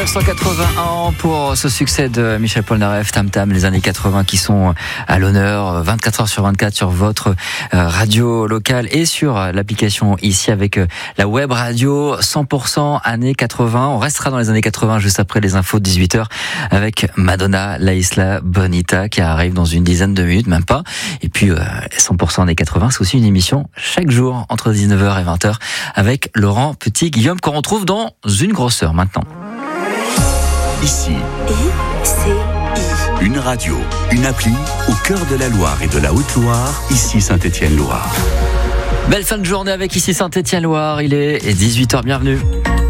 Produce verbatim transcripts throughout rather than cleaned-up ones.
neuf cent quatre-vingt-un pour ce succès de Michel Polnareff, Tam Tam, les années quatre-vingts qui sont à l'honneur vingt-quatre heures sur vingt-quatre sur votre radio locale et sur l'application ici avec la web radio cent pour cent années quatre-vingts. On restera dans les années quatre-vingts juste après les infos de dix-huit heures avec Madonna, La Isla Bonita qui arrive dans une dizaine de minutes, même pas. Et puis cent pour cent années quatre-vingts, c'est aussi une émission chaque jour entre dix-neuf heures et vingt heures avec Laurent Petit-Guillaume qu'on retrouve dans une grosse heure maintenant. Ici, I C I. Une radio, une appli au cœur de la Loire et de la Haute-Loire, ici Saint-Étienne-Loire. Belle fin de journée avec ici Saint-Étienne-Loire, il est dix-huit heures, bienvenue.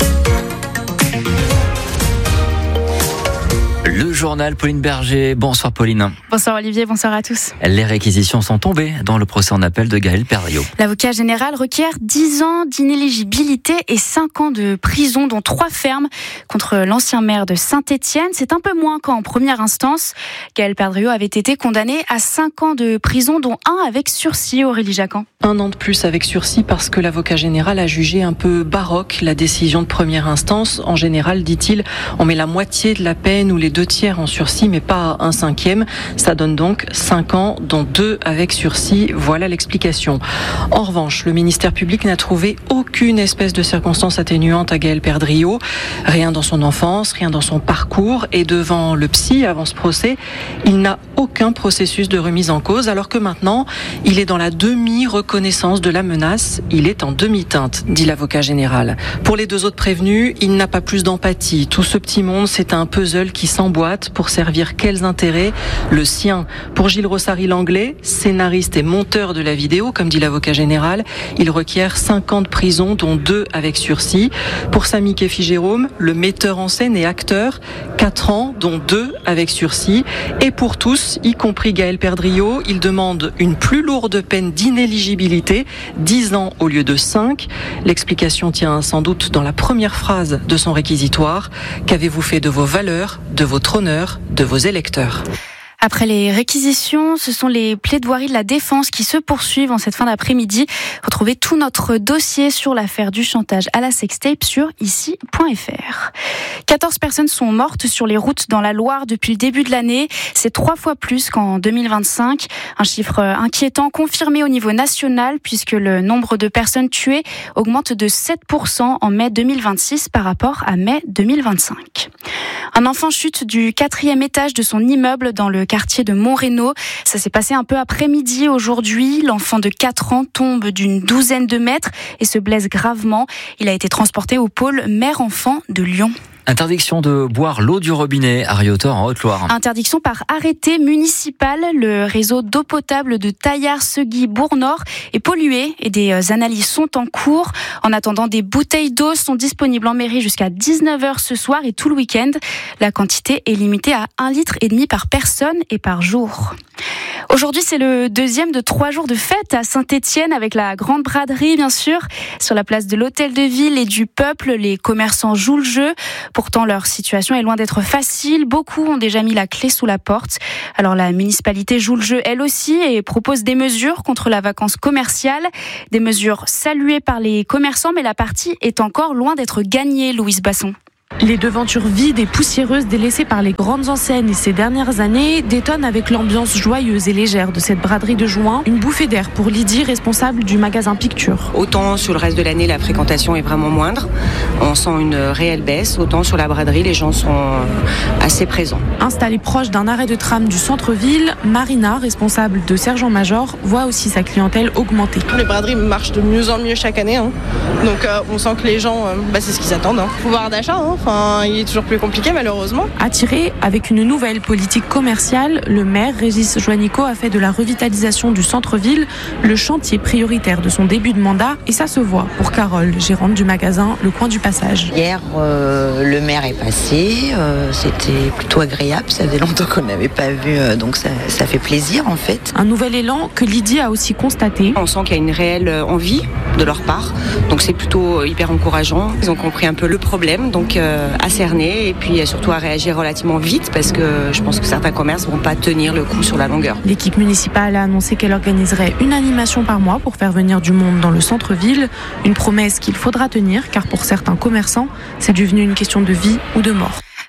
Le journal, Pauline Berger. Bonsoir Pauline. Bonsoir Olivier, bonsoir à tous. Les réquisitions sont tombées dans le procès en appel de Gaël Perdriau. L'avocat général requiert dix ans d'inéligibilité et cinq ans de prison, dont trois fermes contre l'ancien maire de Saint-Étienne. C'est un peu moins qu'en première instance. Gaël Perdriau avait été condamné à cinq ans de prison, dont un avec sursis. Aurélie Jacquan. Un an de plus avec sursis parce que l'avocat général a jugé un peu baroque la décision de première instance. En général, dit-il, on met la moitié de la peine ou les deux tiers en sursis, mais pas un cinquième. Ça donne donc cinq ans, dont deux avec sursis. Voilà l'explication. En revanche, le ministère public n'a trouvé aucune espèce de circonstance atténuante à Gaël Perdriau. Rien dans son enfance, rien dans son parcours. Et devant le psy, avant ce procès, il n'a aucun processus de remise en cause, alors que maintenant, il est dans la demi-reconnaissance de la menace. Il est en demi-teinte, dit l'avocat général. Pour les deux autres prévenus, il n'a pas plus d'empathie. Tout ce petit monde, c'est un puzzle qui s'emboîte pour servir quels intérêts? Le sien. Pour Gilles Rossary-Langlais, scénariste et monteur de la vidéo, comme dit l'avocat général, il requiert cinq ans de prison, dont deux avec sursis. Pour Samy Kefi-Jérôme, le metteur en scène et acteur, quatre ans, dont deux avec sursis. Et pour tous, y compris Gaël Perdriau, il demande une plus lourde peine d'inéligibilité, dix ans au lieu de cinq. L'explication tient sans doute dans la première phrase de son réquisitoire. Qu'avez-vous fait de vos valeurs, de votre honneur, de vos électeurs? Après les réquisitions, ce sont les plaidoiries de la défense qui se poursuivent en cette fin d'après-midi. Retrouvez tout notre dossier sur l'affaire du chantage à la sextape sur ici point f r. quatorze personnes sont mortes sur les routes dans la Loire depuis le début de l'année. C'est trois fois plus qu'en deux mille vingt-cinq. Un chiffre inquiétant confirmé au niveau national puisque le nombre de personnes tuées augmente de sept pour cent en mai deux mille vingt-six par rapport à mai deux mille vingt-cinq. Un enfant chute du quatrième étage de son immeuble dans le quartier de Montreno. Ça s'est passé un peu après-midi aujourd'hui. L'enfant de quatre ans tombe d'une douzaine de mètres et se blesse gravement. Il a été transporté au pôle mère-enfant de Lyon. Interdiction de boire l'eau du robinet à Riotor en Haute-Loire. Interdiction par arrêté municipal. Le réseau d'eau potable de Taillard-Segui-Bourg-Nord est pollué et des analyses sont en cours. En attendant, des bouteilles d'eau sont disponibles en mairie jusqu'à dix-neuf heures ce soir et tout le week-end. La quantité est limitée à un litre et demi par personne et par jour. Aujourd'hui, c'est le deuxième de trois jours de fête à Saint-Étienne avec la grande braderie, bien sûr. Sur la place de l'Hôtel de Ville et du Peuple, les commerçants jouent le jeu. Pourtant, leur situation est loin d'être facile. Beaucoup ont déjà mis la clé sous la porte. Alors, la municipalité joue le jeu elle aussi et propose des mesures contre la vacance commerciale. Des mesures saluées par les commerçants, mais la partie est encore loin d'être gagnée, Louise Basson. Les devantures vides et poussiéreuses délaissées par les grandes enseignes ces dernières années détonnent avec l'ambiance joyeuse et légère de cette braderie de juin. Une bouffée d'air pour Lydie, responsable du magasin Picture. Autant sur le reste de l'année, la fréquentation est vraiment moindre. On sent une réelle baisse. Autant sur la braderie, les gens sont assez présents. Installée proche d'un arrêt de tram du centre-ville, Marina, responsable de Sergent-Major, voit aussi sa clientèle augmenter. Les braderies marchent de mieux en mieux chaque année. Hein. Donc euh, on sent que les gens, euh, bah, c'est ce qu'ils attendent. Hein. Pouvoir d'achat, hein. Enfin, il est toujours plus compliqué malheureusement. Attiré avec une nouvelle politique commerciale, le maire Régis Joannico a fait de la revitalisation du centre-ville le chantier prioritaire de son début de mandat et ça se voit pour Carole, gérante du magasin Le Coin du Passage. Hier, euh, le maire est passé, euh, c'était plutôt agréable, ça faisait longtemps qu'on n'avait pas vu, euh, donc ça, ça fait plaisir en fait. Un nouvel élan que Lydie a aussi constaté. On sent qu'il y a une réelle envie de leur part, donc c'est plutôt hyper encourageant. Ils ont compris un peu le problème, donc euh, à cerner et puis surtout à réagir relativement vite parce que je pense que certains commerces ne vont pas tenir le coup sur la longueur. L'équipe municipale a annoncé qu'elle organiserait une animation par mois pour faire venir du monde dans le centre-ville. Une promesse qu'il faudra tenir car pour certains commerçants, c'est devenu une question de vie ou de mort.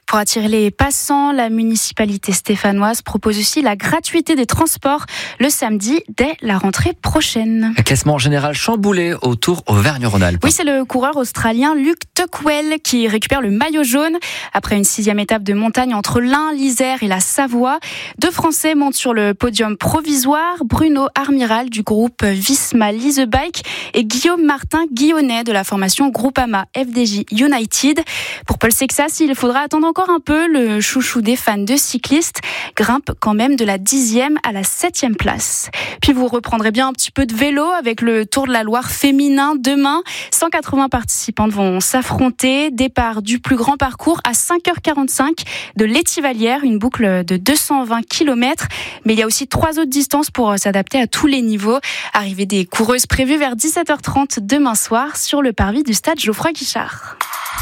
Pour attirer les passants, la municipalité stéphanoise propose aussi la gratuité des transports le samedi dès la rentrée prochaine. Un classement général chamboulé au Tour Auvergne-Rhône-Alpes. Oui, c'est le coureur australien Luke Tuckwell qui récupère le maillot jaune après une sixième étape de montagne entre l'Ain, l'Isère et la Savoie. Deux Français montent sur le podium provisoire, Bruno Armiral du groupe Visma Lease Bike et Guillaume Martin Guillonnet de la formation Groupama F D J United. Pour Paul Sexas, il faudra attendre encore un peu. Le chouchou des fans de cyclistes grimpe quand même de la dixième à la septième place. Puis vous reprendrez bien un petit peu de vélo avec le Tour de la Loire féminin demain. cent quatre-vingts participantes vont s'affronter. Départ du plus grand parcours à cinq heures quarante-cinq de l'Étivalière, une boucle de deux cent vingt kilomètres. Mais il y a aussi trois autres distances pour s'adapter à tous les niveaux. Arrivée des coureuses prévues vers dix-sept heures trente demain soir sur le parvis du stade Geoffroy Guichard.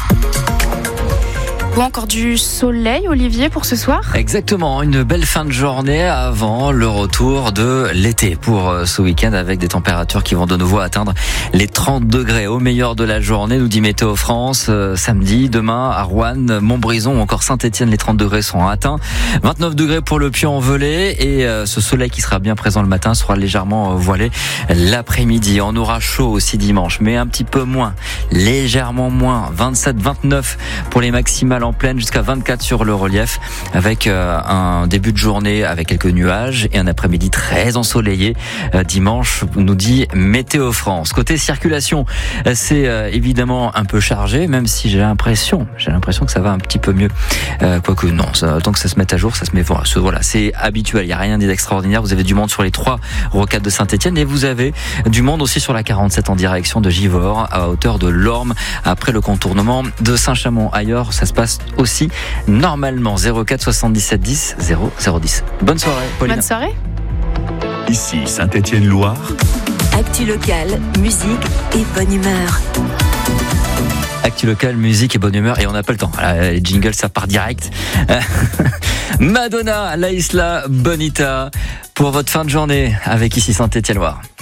Ou encore du soleil, Olivier, pour ce soir ? Exactement, une belle fin de journée avant le retour de l'été pour ce week-end avec des températures qui vont de nouveau atteindre les trente degrés au meilleur de la journée, nous dit Météo France. Euh, samedi, demain, à Roanne, Montbrison ou encore Saint-Étienne, les trente degrés sont atteints. vingt-neuf degrés pour le Puy-en-Velay et euh, ce soleil qui sera bien présent le matin sera légèrement euh, voilé l'après-midi. On aura chaud aussi dimanche, mais un petit peu moins, légèrement moins. vingt-sept vingt-neuf pour les maximales en pleine, jusqu'à vingt-quatre sur le relief, avec euh, un début de journée avec quelques nuages et un après-midi très ensoleillé euh, dimanche, nous dit Météo France. Côté circulation, c'est euh, évidemment un peu chargé, même si j'ai l'impression, j'ai l'impression que ça va un petit peu mieux. Euh, quoique non, ça, tant que ça se met à jour, ça se met voilà, voilà c'est habituel. Il n'y a rien d'extraordinaire. Vous avez du monde sur les trois rocades de Saint-Étienne et vous avez du monde aussi sur la quarante-sept en direction de Givors, à hauteur de l'Orme, après le contournement de Saint-Chamond. Ailleurs, ça se passe aussi normalement. Zéro quatre soixante-dix-sept dix zéro zéro dix. Bonne soirée, Pauline. Bonne soirée. Ici Saint-Étienne-Loire. Actu locale, musique et bonne humeur. Actu locale, musique et bonne humeur. Et on n'a pas le temps. Voilà, les jingles, ça part direct. Madonna, La Isla Bonita, pour votre fin de journée avec Ici Saint-Étienne-Loire.